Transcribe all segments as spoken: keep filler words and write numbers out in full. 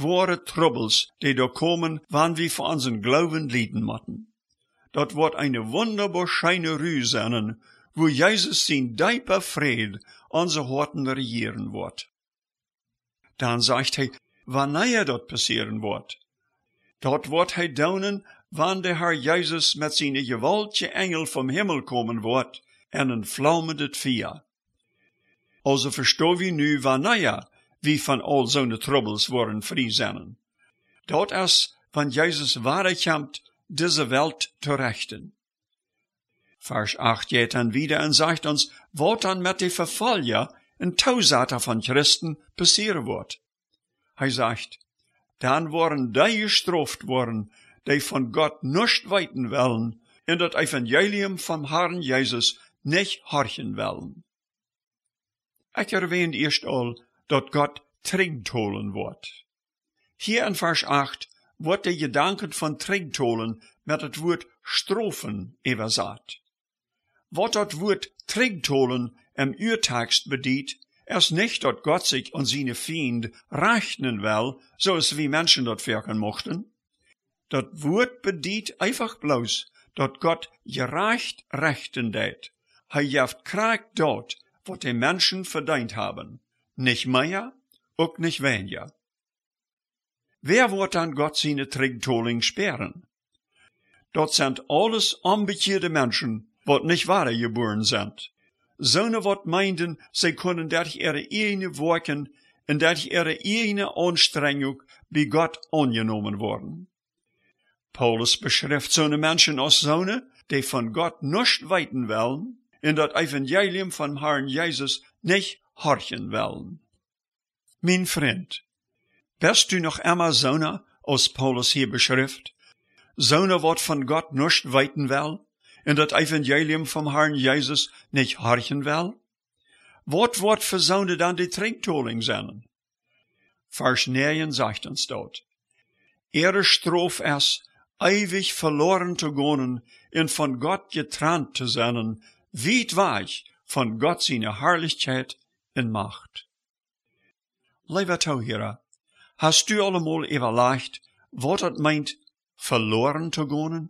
wahre Troubles, die da kommen, wann wir für unseren Glauben leiden motten. Dat wird eine wunderbar scheine Ruhe sein, wo Jesus sein dieper Fried unsere Horten regieren wird. Dann sagt er, wann er dort passieren wird. Dort wird er daunen, wann der Herr Jesus mit seinen gewaltigen Engel vom Himmel kommen wird, en een flammendet Feuer. Also verstehen wir nu, wann er, wie von all zo'n Troubles worden frei zijn. Dat is, wann Jesus weiterkommt, diese Welt zu rechten. Vers acht geht dann wieder und sagt uns, was dann mit den Verfallen und Tausater von Christen passieren wird. Er sagt, dann worden die gestraft worden, die von Gott nicht weiten wollen, in das Evangelium vom Herrn Jesus nicht horchen wollen. Ich erwähne erst all, dass Gott Trinktolen wird. Hier in Vers acht wird der Gedanke von Trinktolen mit das Wort Strophen übersat. Was das Wort Trinktolen im Urtext bedient, ist nicht, dass Gott sich und seine Feinde rechnen will, so es wie Menschen dort wirken mochten. Das Wort bedient einfach bloß, dass Gott gerecht rechten tät. Er jaft kriegt dort, was die Menschen verdient haben. Nicht mehr, auch nicht weniger. Wer wird dann Gott seine Trinktoling sperren? Dort sind alles unbekehrte Menschen, wat nicht wahre geboren sind. Sonen wat meinten, sie können durch ihre eigene Worken und durch ihre eigene Anstrengung bei Gott angenommen worden. Paulus beschreibt so'ne Menschen als Sohne, die von Gott nicht weiten wollen, in das Evangelium von Herrn Jesus nicht horchen wollen. Mein Freund, bist du noch immer Sohne, als Paulus hier beschreibt? Sohne, wat von Gott nicht weiten will, in das Evangelium vom Herrn Jesus nicht horchen will? Wat wird für Sohne dann die Trinktoling sein? Vers neun sagt uns dort, ihre Strophe es, ewig verloren zu gehen und von Gott getrennt zu sein, weit weg von Gott seine Herrlichkeit und Macht. Lieber Zuhörer, hast du allemal überlegt, was das meint, verloren zu gehen?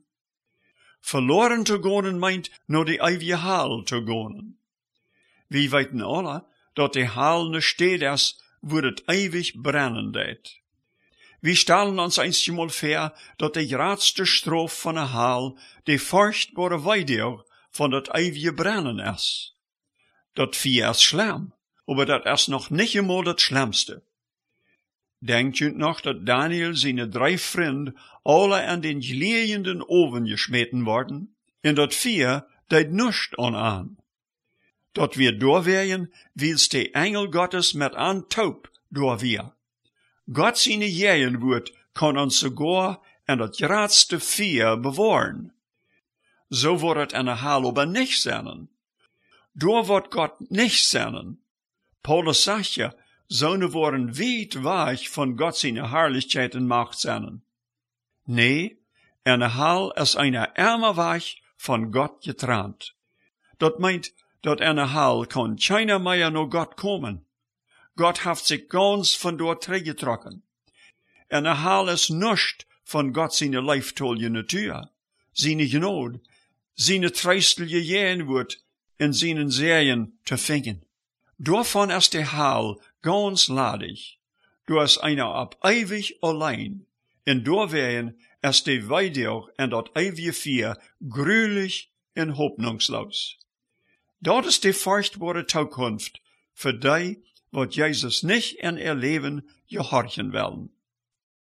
Verloren zu gehen meint, nur die ewige Hall zu gehen. Wir weten alle, dass die Hall ne steht ist, wo das ewig brennen det. Wir stellen uns einmal vor, dass die größte Strophe von der Hall die furchtbare Weide von das ewige Brennen ist. Das Vieh ist schlimm, aber das ist noch nicht einmal das Schlimmste. Denkt ihr noch, dass Daniel seine drei Freunde alle an den glühenden Ofen geschmeten worden? In das Vieh deit nicht an an. Dat wir da wären, wils die Engel Gottes mit an taub da wir. Gott seine Jähenwort kann uns sogar an das größte Vieh bewahren. So wird es an der Hall aber nicht sein. Da wird Gott nicht sein. Paulus sagt ja, Sohne worden weit weg von Gott seine Herrlichkeit und Macht sein. Nee, an der Hall ist eine ärmer Weg von Gott getrennt. Dat meint, dat an der Hall kann keiner mehr nur Gott kommen. Gott hat sich ganz von dort zurückgetroffen. An der Hall ist nicht von Gott seine leiftolle Natur, seine Gnade, seine tröstliche Jähenwort in seinen Serien zu finden. Davon ist die Hall ganz ladig. Du ist einer ab ewig allein. Und da wären ist die Weide und das ewige Vieh grühlich und hoffnungslos. Dort ist die furchtbare Zukunft für die, wat Jesus nicht in ihr Leben gehorchen wollen.